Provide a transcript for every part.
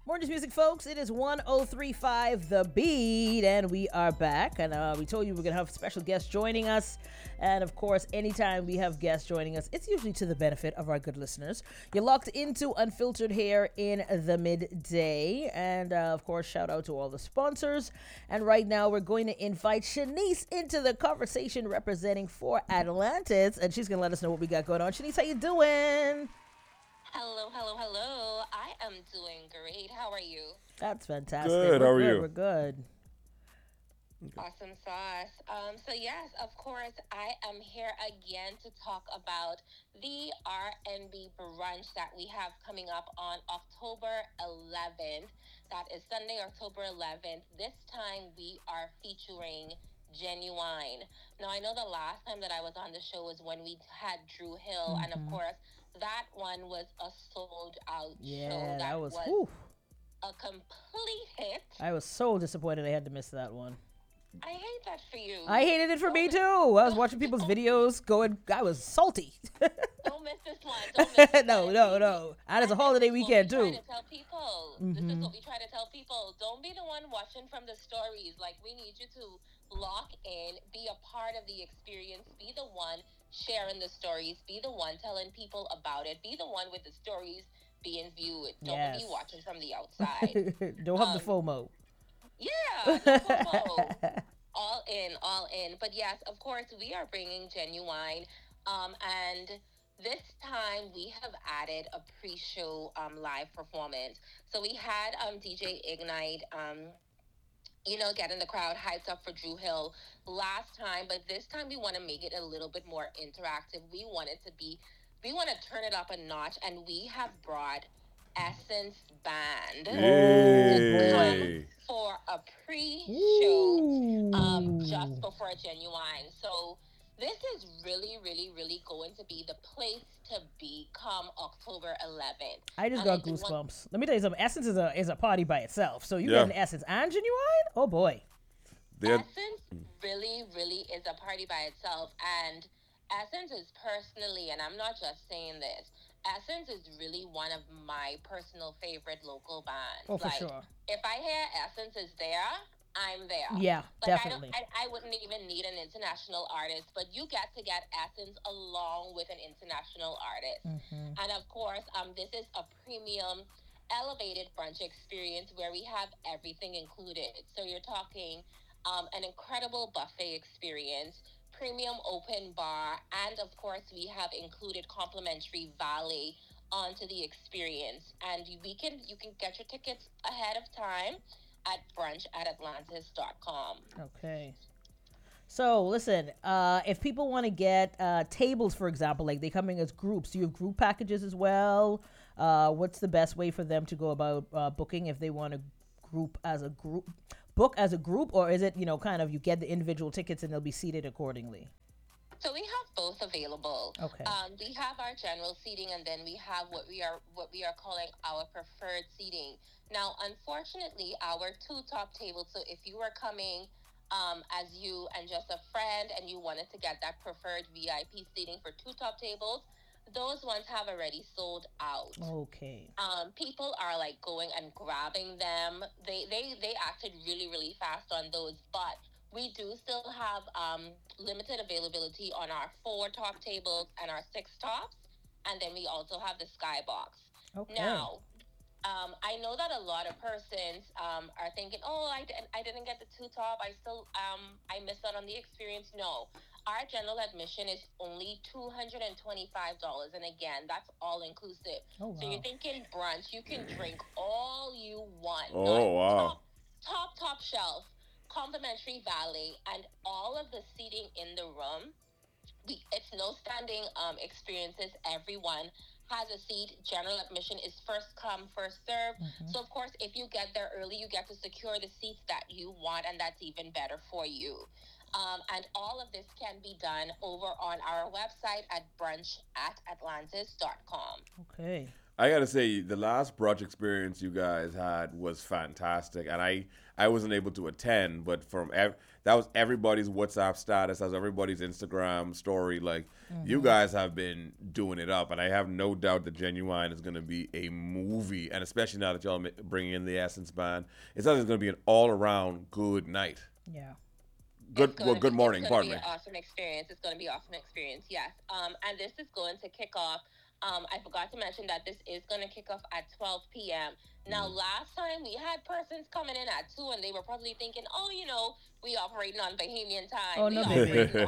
Morning's music, folks. It is 1035 The Beat, and we are back. And we told you we're going to have special guests joining us. And of course, anytime we have guests joining us, it's usually to the benefit of our good listeners. You're locked into Unfiltered Hair in the midday. And of course, shout out to all the sponsors. And right now, we're going to invite Shanice into the conversation representing for Atlantis. And she's going to let us know what we got going on. Shanice, how you doing? Hello, hello, hello. I am doing great. How are you? That's fantastic. Good. We're How are good. you? We're good. Awesome sauce. So yes, of course, I am here again to talk about the R&B brunch that we have coming up on October 11th. That is Sunday, October 11th. This time we are featuring Genuine. Now, I know the last time that I was on the show was when we had Drew Hill, and of Mm-hmm. course, that one was a sold out show Yeah, that that was. was Whew, a complete hit. I was so disappointed I had to miss that one. I hate that for you. I hated it for me Don't too. I was watching people's videos going. I was salty. don't miss this one. Don't miss this No, one. no, no. And it's a And holiday this is what we weekend try too. to tell people. This is Mm-hmm. what we try to tell people. Don't be the one watching from the stories. Like, we need you to lock in, be a part of the experience, be the one sharing the stories, be the one telling people about it, be the one with the stories being viewed. Don't be Yes. watching from the outside. Don't have the Um, FOMO. yeah, no FOMO. All in, all in. But yes, of course, we are bringing Genuine. And this time we have added a pre-show live performance. So we had DJ Ignite, getting the crowd hyped up for Drew Hill last time, but this time we want to make it a little bit more interactive. We want to turn it up a notch, and we have brought Essence Band to Oh come boy. Yay. for a pre-show just Ooh. before Genuine. So this is really, really, really going to be the place to be come October 11th. I just And I got do want goosebumps. Let me tell you something. Essence is a party by itself. So you get Yeah. an Essence and Genuine. Oh boy. They had, Essence really, really is a party by itself. And Essence is personally, and I'm not just saying this, Essence is really one of my personal favorite local bands. Oh, for Like, sure. if I hear Essence is there, I'm there. Yeah, Like, definitely. I wouldn't even need an international artist, but you get to get Essence along with an international artist. Mm-hmm. And of course, this is a premium elevated brunch experience where we have everything included. So you're talking an incredible buffet experience, premium open bar, and of course, we have included complimentary valet onto the experience. And you can get your tickets ahead of time at brunch at atlantis.com. Okay. So listen, if people want to get tables, for example, like they come in as groups, do you have group packages as well? What's the best way for them to go about booking if they want to book as a group, or is it kind of you get the individual tickets and they'll be seated accordingly? So we have both available. Okay. We have our general seating, and then we have what we are calling our preferred seating. Now, unfortunately, our two top tables. So if you were coming as you and just a friend, and you wanted to get that preferred VIP seating for two top tables, those ones have already sold out. Okay. People are like going and grabbing them. They acted really, really fast on those, but we do still have limited availability on our four top tables and our six tops, and then we also have the skybox. Okay. Now, I know that a lot of persons are thinking, "Oh, I didn't get the two top. I missed out on the experience." No, our general admission is only $225, and again, that's all inclusive. Oh So you're wow. thinking brunch, you can drink all you want, not oh, wow. top shelf, complimentary valet, and all of the seating in the room. It's no standing experiences. Everyone has a seat. General admission is first come, first serve. Hmm. So of course, if you get there early, you get to secure the seats that you want, and that's even better for you. And all of this can be done over on our website at brunch at atlantis.com. Okay. I gotta say, the last brunch experience you guys had was fantastic, and I wasn't able to attend, but that was everybody's WhatsApp status, that was everybody's Instagram story. Like you guys have been doing it up, and I have no doubt that Genuine is gonna be a movie, and especially now that y'all bringing in the Essence Band, it sounds like it's gonna be an all around good night. Yeah. Good morning. It's going to Pardon be me. an awesome experience. It's going to be an awesome experience. Yes. And this is going to kick off. I forgot to mention that this is going to kick off at 12 p.m. Now, last time we had persons coming in at 2, and they were probably thinking, oh, we operating on Bahamian time. Oh, We no, operating baby.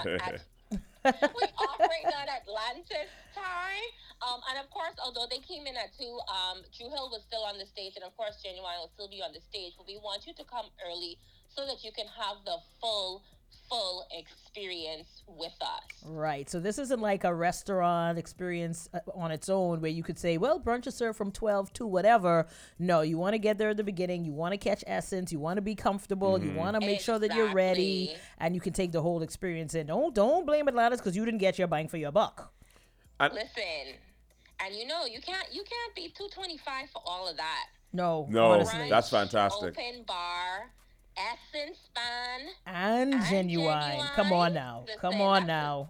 we operating on Atlantis time. And of course, although they came in at 2, Drew Hill was still on the stage, and of course, Genuine will still be on the stage. But we want you to come early so that you can have the full experience with us. Right. So this isn't like a restaurant experience on its own where you could say, well, brunch is served from 12 to whatever. No, you want to get there at the beginning. You want to catch Essence. You want to be comfortable. You want to make sure that you're ready, Exactly. and you can take the whole experience in. Don't blame Atlantis because you didn't get your bang for your buck. Listen, and you can't be 225 for all of that. No, No, honestly. that's fantastic. Open bar, Essence Band, And Genuine. Come on now. Listen, Come on that's now.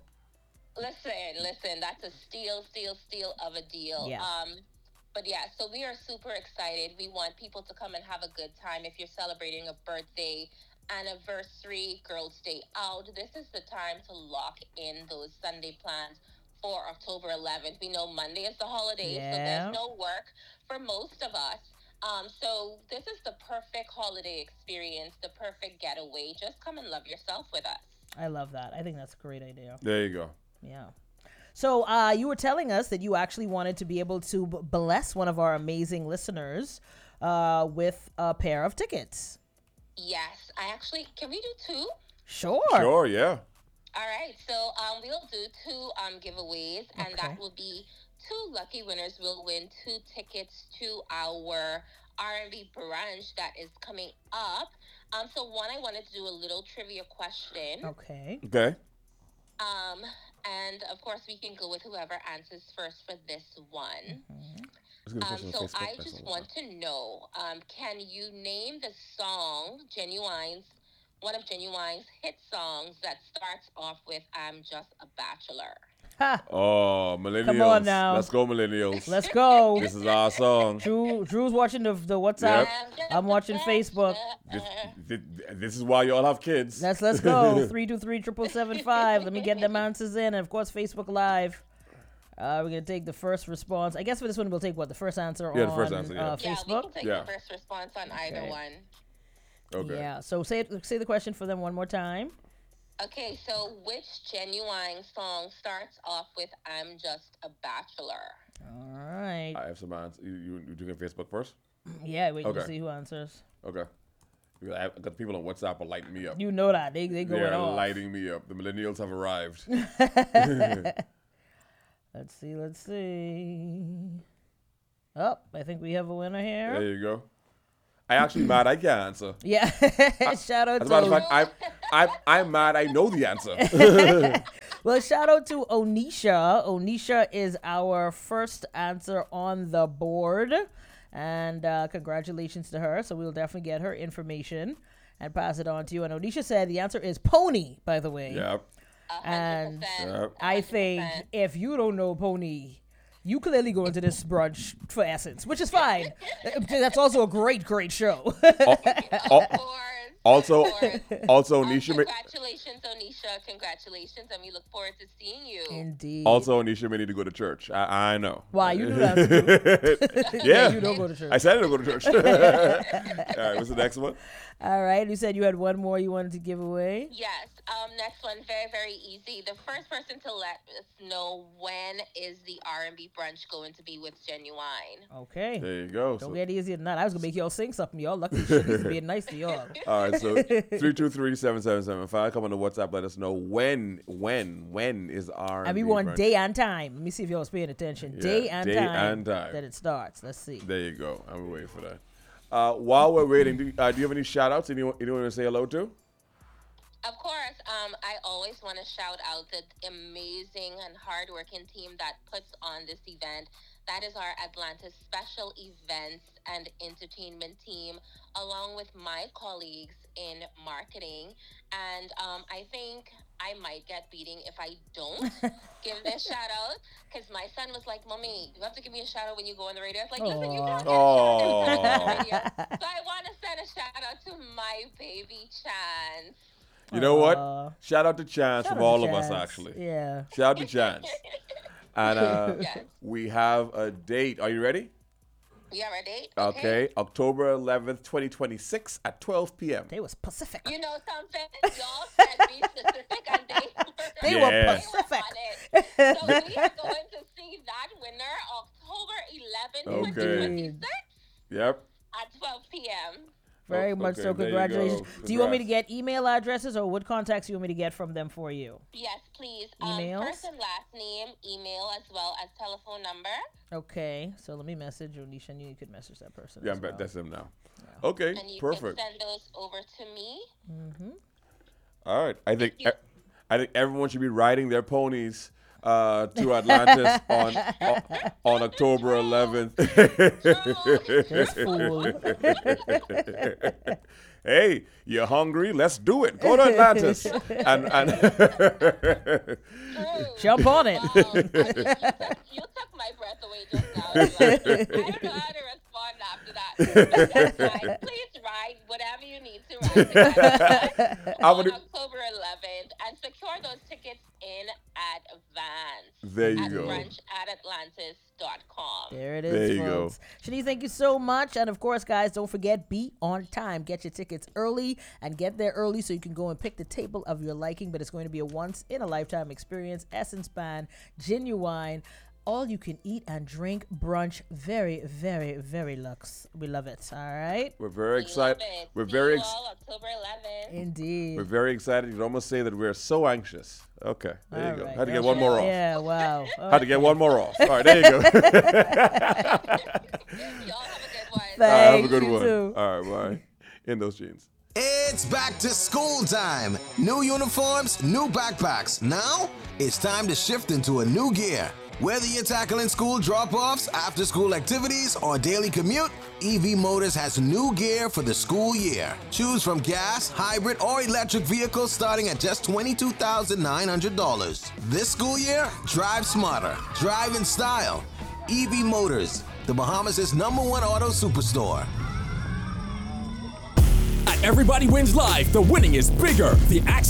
Listen, that's a steal of a deal. Yeah. But yeah, so we are super excited. We want people to come and have a good time. If you're celebrating a birthday, anniversary, girls' day out, this is the time to lock in those Sunday plans for October 11th. We know Monday is the holiday, so Yeah. there's no work for most of us. So this is the perfect holiday experience, the perfect getaway. Just come and love yourself with us. I love that. I think that's a great idea. There you go. Yeah. So you were telling us that you actually wanted to be able to bless one of our amazing listeners with a pair of tickets. Yes, can we do 2? Sure. Sure, yeah. All right, so we'll do 2 giveaways, and Okay. that will be 2 lucky winners will win 2 tickets to our R&B brunch that is coming up. So one, I wanted to do a little trivia question. Okay. Okay. And of course we can go with whoever answers first for this one. Let's get a question on So Facebook. I That's just all. want to know, can you name the song one of Genuine's hit songs that starts off with "I'm just a bachelor"? Ha. Oh, millennials. Come on now. Let's go, millennials. Let's go. This is our song. Drew's watching the WhatsApp. Yep. I'm watching Facebook. This is why y'all have kids. Let's go. 323-775. Let me get them answers in. And of course, Facebook Live. We're gonna take the first response. I guess for this one we'll take the first answer Yeah, on the first answer, yeah. Yeah, we Facebook. can take Yeah. the first response on either Okay. one. Okay. Yeah. So say the question for them one more time. Okay, so which Genuine song starts off with "I'm just a bachelor"? All right. I have some answers. You doing Facebook first? Yeah. Wait to Okay. see who answers. Okay. Because I got people on WhatsApp are lighting me up. You know that they going They're off. lighting me up. The millennials have arrived. Let's see. Oh, I think we have a winner here. There you go. I actually mad I can't answer. Yeah. Shout out As a matter of to fact, I'm mad I know the answer. well, shout out to Onisha. Onisha is our first answer on the board, and congratulations to her. So we'll definitely get her information and pass it on to you. And Onisha said the answer is Pony, by the way. Yeah. 100%. Yep. I think 100%. if you don't know Pony, you clearly go into this brunch for Essence, which is fine. That's also a great show. Of course. Also, Of course. also Nisha. Congratulations, Onisha. Congratulations, and we look forward to seeing you. Indeed. Also, Nisha may need to go to church. I know. Why, you knew that. Yeah. You don't go to church. I said I don't go to church. All right. What's the next one? All right. You said you had one more you wanted to give away. Yes. Next one, very, very easy. The first person to let us know when is the R&B brunch going to be with Genuine. Okay. There you go. Don't So, get easier than that. I was going to make y'all sing something. Y'all lucky shit is being nice to y'all. all right. So 323-7775. Come on to WhatsApp. Let us know when is our. And we want day and time. Let me see if y'all was paying attention. Yeah, Day and day time and time. that it starts. Let's see. There you go. I'm waiting for that. While we're waiting, do you have any shout outs? Anyone to say hello to? Of course, I always want to shout out the amazing and hardworking team that puts on this event. That is our Atlantis special events and entertainment team, along with my colleagues in marketing. And I think I might get beating if I don't give this shout out, because my son was like, "Mommy, you have to give me a shout out when you go on the radio." I was like, "Listen, you don't get a shout out every time you go on the radio." So I want to send a shout out to my baby Chance. You know what? Shout out to Chance from all of us, Chance. actually. Yeah. Shout out to Chance. And Yes. we have a date. Are you ready? We have our date. Okay. October 11th, 2026 at 12 p.m. They was Pacific. You know something? Y'all said be specific and They Yeah. were they were Pacific. on it. So we are going to see that winner October 11th, Okay. 2026 Yep. at 12 p.m. Very much okay, so. there you Congratulations. go. Do you want me to Congrats. get email addresses or what contacts you want me to get from them for you? Yes, please. Emails? First and last name, email, as well as telephone number. Okay. So let me message Onisha. You could message that person. Yeah, as well. that's him now. Okay, And you perfect. can send those over to me. All right. I think everyone should be riding their ponies to Atlantis on October 11th. This fool. Hey, you're hungry? Let's do it. Go to Atlantis. and True. Jump on it. Wow. I mean, you took my breath away just now. Like, I don't know how to respond after that. But that's fine. Please ride whatever you need to ride together on October 11th and secure those tickets in advance. There you at go. brunchatatlantis.com. There it is, There you go. folks. Shanice, thank you so much. And of course, guys, don't forget, be on time. Get your tickets early and get there early so you can go and pick the table of your liking. But it's going to be a once-in-a-lifetime experience. Essence Band, Genuine, all you can eat and drink brunch. Very, very, very luxe. We love it. All right? We're very We excited. love it. We're See very you all October 11th. Indeed. we're very excited. You could almost say that we're so anxious. Okay, there you All go. right. Had to get one more off. Yeah, wow. Had to get one more off. All right, there you go. Y'all have a good one. All right, have a Thank good you one. too. All right, bye. In those jeans. It's back to school time. New uniforms, new backpacks. Now it's time to shift into a new gear. Whether you're tackling school drop-offs, after-school activities, or daily commute, EV Motors has new gear for the school year. Choose from gas, hybrid, or electric vehicles starting at just $22,900. This school year, drive smarter, drive in style. EV Motors, the Bahamas' #1 auto superstore. At Everybody Wins Live, the winning is bigger. The